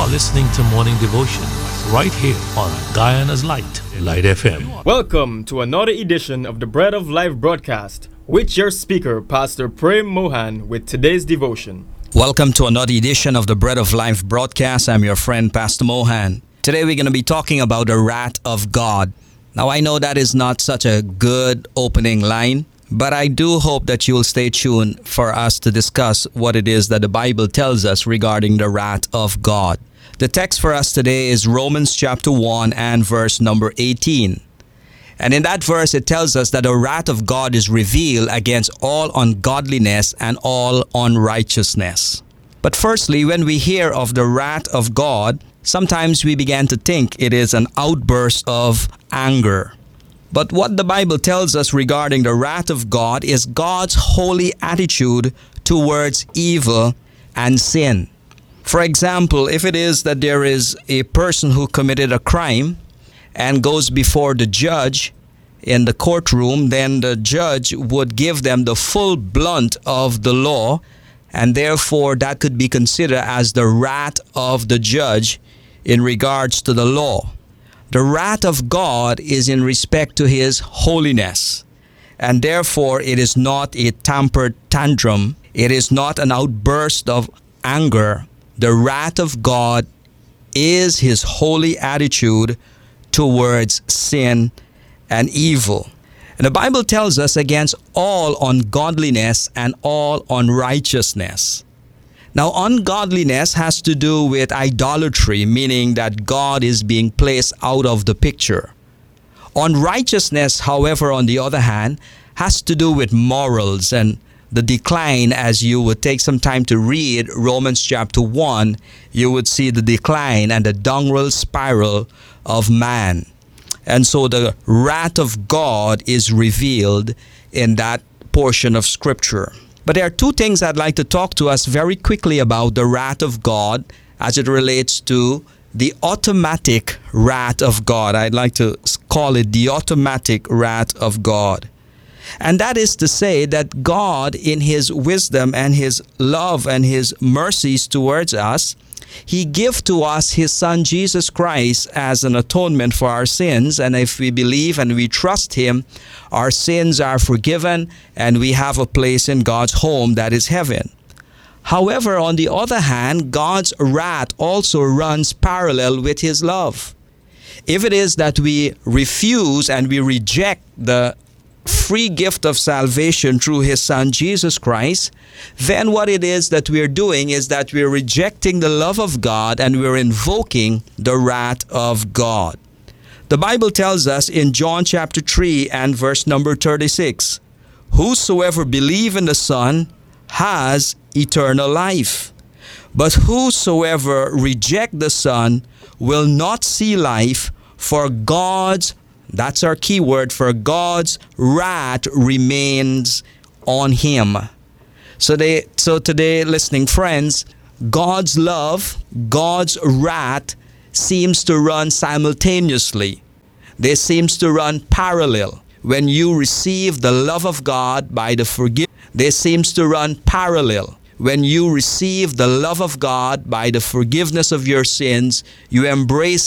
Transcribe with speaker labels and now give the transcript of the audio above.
Speaker 1: are listening to Morning Devotion right here on Guyana's Light, Light FM.
Speaker 2: Welcome to another edition of the Bread of Life broadcast with your speaker, Pastor Prem Mohan, with today's devotion.
Speaker 3: Welcome to another edition of the Bread of Life broadcast. I'm your friend, Pastor Mohan. Today we're going to be talking about the wrath of God. Now I know that is not such a good opening line, but I do hope that you will stay tuned for us to discuss what it is that the Bible tells us regarding the wrath of God. The text for us today is Romans chapter 1 and verse number 18. And in that verse it tells us that the wrath of God is revealed against all ungodliness and all unrighteousness. But firstly, when we hear of the wrath of God, sometimes we begin to think it is an outburst of anger. But what the Bible tells us regarding the wrath of God is God's holy attitude towards evil and sin. For example, if it is that there is a person who committed a crime and goes before the judge in the courtroom, then the judge would give them the full blunt of the law, and therefore that could be considered as the wrath of the judge in regards to the law. The wrath of God is in respect to His holiness, and therefore it is not a tempered tantrum. It is not an outburst of anger. The wrath of God is His holy attitude towards sin and evil. And the Bible tells us against all ungodliness and all unrighteousness. Now, ungodliness has to do with idolatry, meaning that God is being placed out of the picture. Unrighteousness, however, on the other hand, has to do with morals and the decline. As you would take some time to read Romans chapter 1, you would see the decline and the downward spiral of man. And so the wrath of God is revealed in that portion of Scripture. But there are two things I'd like to talk to us very quickly about the wrath of God as it relates to the automatic wrath of God. I'd like to call it the automatic wrath of God. And that is to say that God, in His wisdom and His love and His mercies towards us, He gave to us His Son Jesus Christ as an atonement for our sins. And if we believe and we trust Him, our sins are forgiven and we have a place in God's home, that is heaven. However, on the other hand, God's wrath also runs parallel with His love. If it is that we refuse and we reject the free gift of salvation through His Son Jesus Christ, then what it is that we're doing is that we're rejecting the love of God and we're invoking the wrath of God. The Bible tells us in John chapter 3 and verse number 36, "Whosoever believe in the Son has eternal life, but whosoever reject the Son will not see life, for God's," that's our key word, "for God's wrath remains on him." So today, listening friends, God's love, God's wrath seems to run simultaneously. They seems to run parallel. When you receive the love of God by the forgiveness, they seems to run parallel. When you receive the love of God by the forgiveness of your sins, you embrace